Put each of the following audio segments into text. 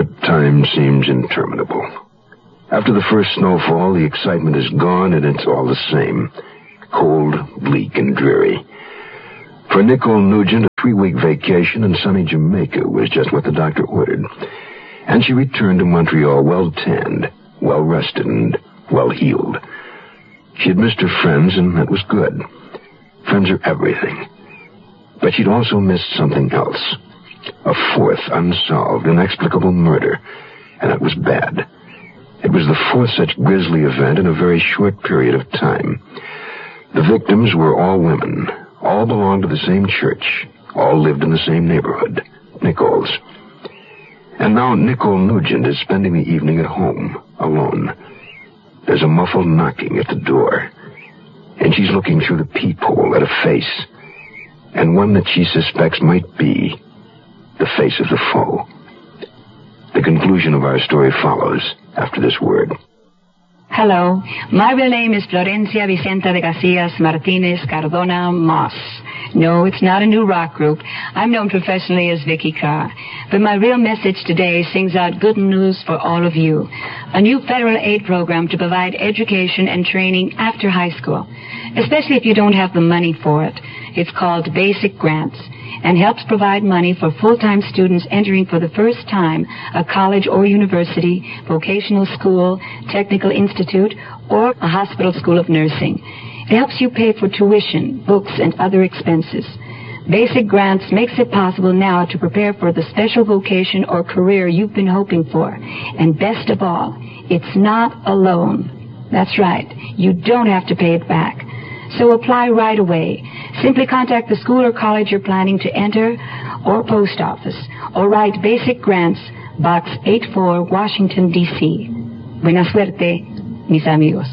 but time seems interminable. After the first snowfall, the excitement is gone, and it's all the same. Cold, bleak, and dreary. For Nicole Nugent, a 3-week vacation in sunny Jamaica was just what the doctor ordered. And she returned to Montreal well-tanned, well-rested, and well-healed. She had missed her friends, and that was good. Friends are everything. But she'd also missed something else. A fourth unsolved, inexplicable murder. And that was bad. It was the fourth such grisly event in a very short period of time. The victims were all women. All belonged to the same church. All lived in the same neighborhood. Nicole's. And now Nicole Nugent is spending the evening at home, alone. There's a muffled knocking at the door. And she's looking through the peephole at a face. And one that she suspects might be the face of the foe. The conclusion of our story follows after this word. Hello, my real name is Florencia Vicenta de Casillas Martinez Cardona Moss. No, it's not a new rock group. I'm known professionally as Vicky Carr. But my real message today sings out good news for all of you. A new federal aid program to provide education and training after high school, especially if you don't have the money for it. It's called Basic Grants and helps provide money for full-time students entering for the first time a college or university, vocational school, technical institute, or a hospital school of nursing. It helps you pay for tuition, books, and other expenses. Basic Grants makes it possible now to prepare for the special vocation or career you've been hoping for. And best of all, it's not a loan. That's right. You don't have to pay it back. So apply right away. Simply contact the school or college you're planning to enter, or post office, or write Basic Grants, Box 84, Washington, D.C. Buena suerte, mis amigos.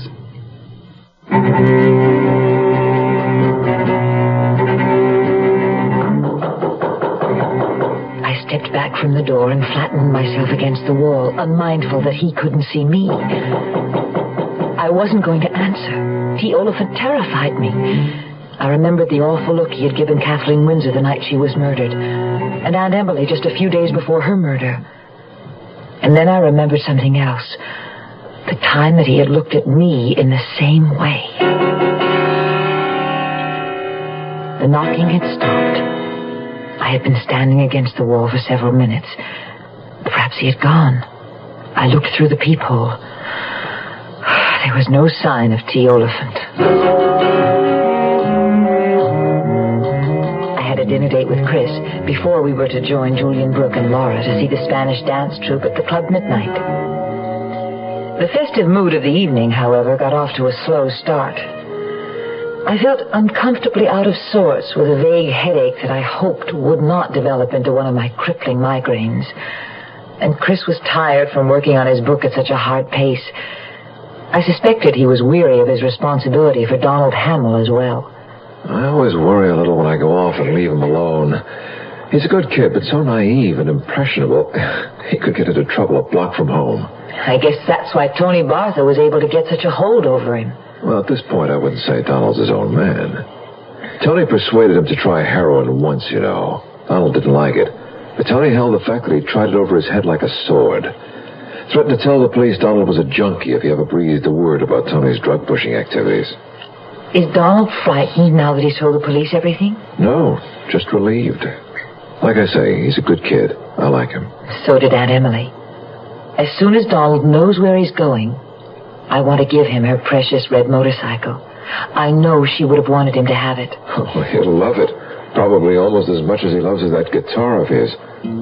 I stepped back from the door and flattened myself against the wall, unmindful that he couldn't see me. I wasn't going to answer. T. Oliphant terrified me. I remembered the awful look he had given Kathleen Windsor the night she was murdered, and Aunt Emily just a few days before her murder. And then I remembered something else. The time that he had looked at me in the same way. The knocking had stopped. I had been standing against the wall for several minutes. Perhaps he had gone. I looked through the peephole. There was no sign of T. Oliphant. I had a dinner date with Chris before we were to join Julian Brooke and Laura to see the Spanish dance troupe at the Club Midnight. The festive mood of the evening, however, got off to a slow start. I felt uncomfortably out of sorts with a vague headache that I hoped would not develop into one of my crippling migraines. And Chris was tired from working on his book at such a hard pace. I suspected he was weary of his responsibility for Donald Hamill as well. I always worry a little when I go off and leave him alone. He's a good kid, but so naive and impressionable. He could get into trouble a block from home. I guess that's why Tony Bartha was able to get such a hold over him. Well, at this point, I wouldn't say Donald's his own man. Tony persuaded him to try heroin once, you know. Donald didn't like it. But Tony held the fact that he tried it over his head like a sword. Threatened to tell the police Donald was a junkie if he ever breathed a word about Tony's drug-pushing activities. Is Donald frightened now that he's told the police everything? No, just relieved. Like I say, he's a good kid. I like him. So did Aunt Emily. As soon as Donald knows where he's going, I want to give him her precious red motorcycle. I know she would have wanted him to have it. Oh, he'll love it. Probably almost as much as he loves that guitar of his.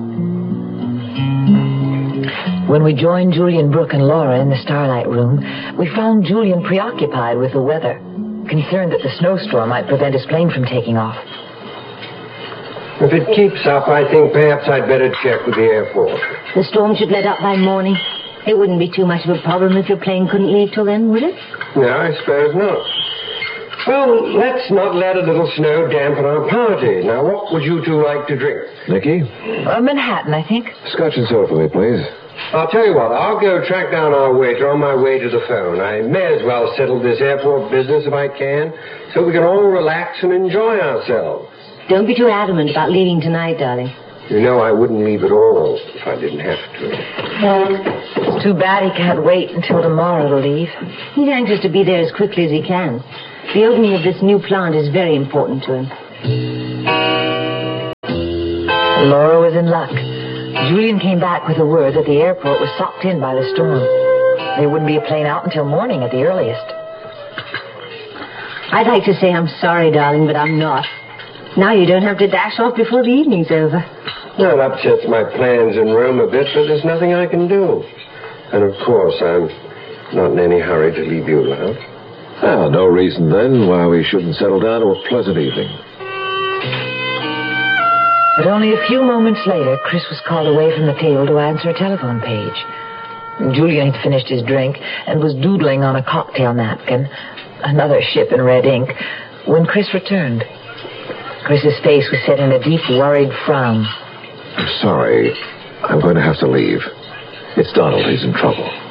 When we joined Julian Brooke and Laura in the Starlight Room, we found Julian preoccupied with the weather, concerned that the snowstorm might prevent his plane from taking off. If it keeps up, I think perhaps I'd better check with the Air Force. The storm should let up by morning. It wouldn't be too much of a problem if your plane couldn't leave till then, would it? No, I suppose not. Well, let's not let a little snow dampen our party. Now, what would you two like to drink? Nicky? Manhattan, I think. Scotch and soda for me, please. I'll tell you what, I'll go track down our waiter on my way to the phone. I may as well settle this airport business if I can, so we can all relax and enjoy ourselves. Don't be too adamant about leaving tonight, darling. You know I wouldn't leave at all if I didn't have to. It's too bad he can't wait until tomorrow to leave. He's anxious to be there as quickly as he can. The opening of this new plant is very important to him. Laura was in luck. Julian came back with the word that the airport was socked in by the storm. There wouldn't be a plane out until morning at the earliest. I'd like to say I'm sorry, darling, but I'm not. Now you don't have to dash off before the evening's over. Well, it upsets my plans in Rome a bit, but there's nothing I can do. And of course, I'm not in any hurry to leave you alone. Well, no reason then why we shouldn't settle down to a pleasant evening. But only a few moments later, Chris was called away from the table to answer a telephone page. Julian had finished his drink and was doodling on a cocktail napkin, another ship in red ink, when Chris returned. Chris's face was set in a deep, worried frown. I'm sorry. I'm going to have to leave. It's Donald. He's in trouble.